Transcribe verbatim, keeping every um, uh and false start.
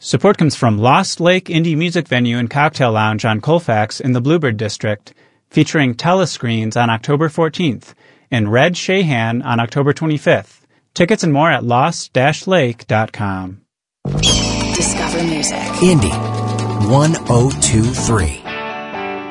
Support comes from Lost Lake Indie Music Venue and Cocktail Lounge on Colfax in the Bluebird District, featuring telescreens on October fourteenth, and Red Shahan on October twenty-fifth. Tickets and more at lost dash lake dot com. Discover music. Indie one oh two three.